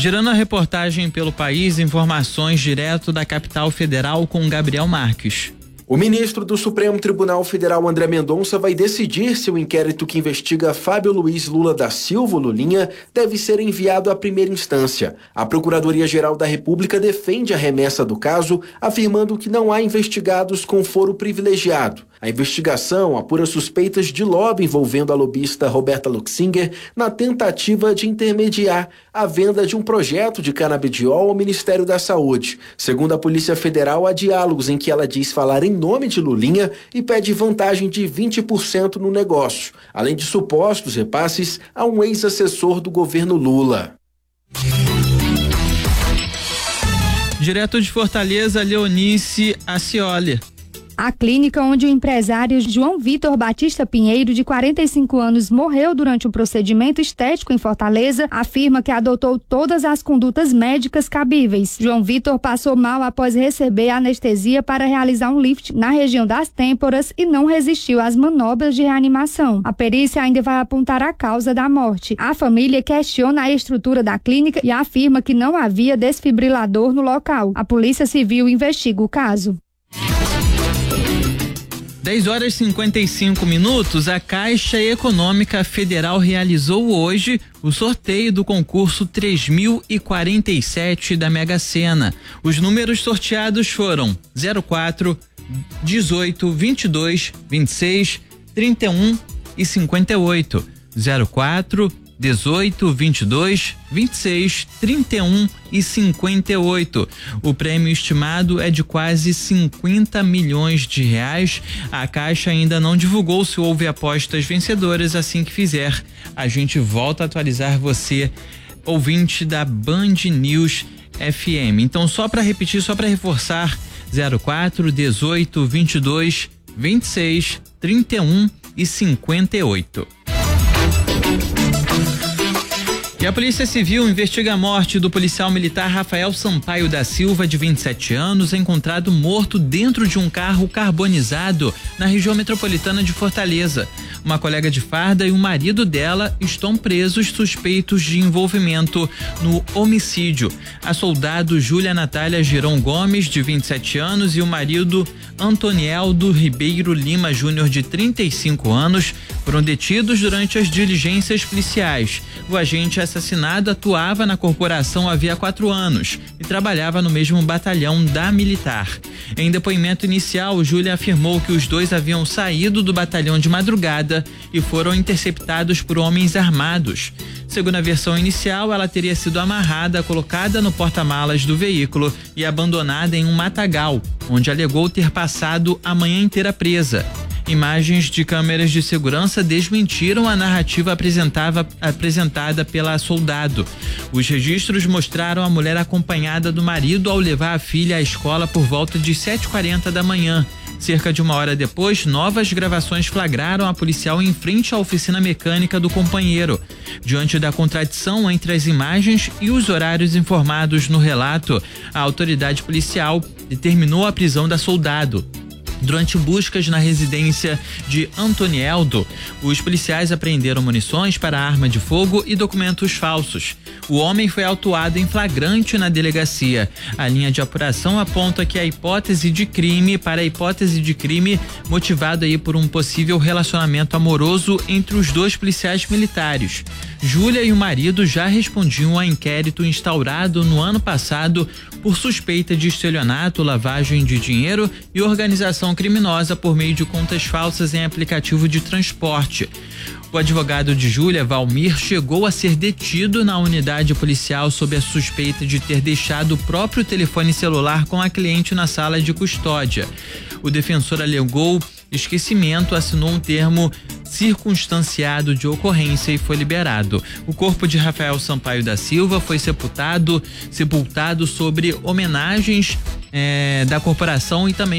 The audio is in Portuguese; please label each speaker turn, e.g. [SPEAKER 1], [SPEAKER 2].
[SPEAKER 1] Girando a reportagem pelo país, informações direto da capital federal com Gabriel Marques.
[SPEAKER 2] O ministro do Supremo Tribunal Federal, André Mendonça, vai decidir se o inquérito que investiga Fábio Luiz Lula da Silva, Lulinha, deve ser enviado à primeira instância. A Procuradoria-Geral da República defende a remessa do caso, afirmando que não há investigados com foro privilegiado. A investigação apura suspeitas de lobby envolvendo a lobista Roberta Luxinger na tentativa de intermediar a venda de um projeto de canabidiol ao Ministério da Saúde. Segundo a Polícia Federal, há diálogos em que ela diz falar em nome de Lulinha e pede vantagem de 20% no negócio, além de supostos repasses a um ex-assessor do governo Lula.
[SPEAKER 1] Direto de Fortaleza, Leonice Acioli.
[SPEAKER 3] A clínica onde o empresário João Vitor Batista Pinheiro, de 45 anos, morreu durante um procedimento estético em Fortaleza, afirma que adotou todas as condutas médicas cabíveis. João Vitor passou mal após receber anestesia para realizar um lift na região das têmporas e não resistiu às manobras de reanimação. A perícia ainda vai apontar a causa da morte. A família questiona a estrutura da clínica e afirma que não havia desfibrilador no local. A Polícia Civil investiga o caso.
[SPEAKER 1] 10h55, a Caixa Econômica Federal realizou hoje o sorteio do concurso 3047 da Mega Sena. Os números sorteados foram 04, 18, 22, 26, 31 e 58. 04, 18, 22, 26, 31 e 58. O prêmio estimado é de quase 50 milhões de reais. A Caixa ainda não divulgou se houve apostas vencedoras. Assim que fizer, a gente volta a atualizar você, ouvinte da Band News FM. Então, só para repetir, só para reforçar, 04, 18, 22, 26, 31 e 58. E a Polícia Civil investiga a morte do policial militar Rafael Sampaio da Silva, de 27 anos, encontrado morto dentro de um carro carbonizado na região metropolitana de Fortaleza. Uma colega de farda e o marido dela estão presos suspeitos de envolvimento no homicídio. A soldado Júlia Natália Girão Gomes, de 27 anos, e o marido Antonieldo Ribeiro Lima Júnior, de 35 anos, foram detidos durante as diligências policiais. O agente assassinado atuava na corporação havia 4 anos e trabalhava no mesmo batalhão da militar. Em depoimento inicial, Júlia afirmou que os dois haviam saído do batalhão de madrugada e foram interceptados por homens armados. Segundo a versão inicial, ela teria sido amarrada, colocada no porta-malas do veículo e abandonada em um matagal, onde alegou ter passado a manhã inteira presa. Imagens de câmeras de segurança desmentiram a narrativa apresentada pela soldado. Os registros mostraram a mulher acompanhada do marido ao levar a filha à escola por volta de 7h40 da manhã. Cerca de uma hora depois, novas gravações flagraram a policial em frente à oficina mecânica do companheiro. Diante da contradição entre as imagens e os horários informados no relato, a autoridade policial determinou a prisão da soldado. Durante buscas na residência de Antonieldo, os policiais apreenderam munições para arma de fogo e documentos falsos. O homem foi autuado em flagrante na delegacia. A linha de apuração aponta que a hipótese de crime motivado aí por um possível relacionamento amoroso entre os dois policiais militares. Júlia e o marido já respondiam a inquérito instaurado no ano passado por suspeita de estelionato, lavagem de dinheiro e organização criminosa por meio de contas falsas em aplicativo de transporte. O advogado de Júlia, Valmir, chegou a ser detido na unidade policial sob a suspeita de ter deixado o próprio telefone celular com a cliente na sala de custódia. O defensor alegou esquecimento, assinou um termo circunstanciado de ocorrência e foi liberado. O corpo de Rafael Sampaio da Silva foi sepultado sobre homenagens da corporação e também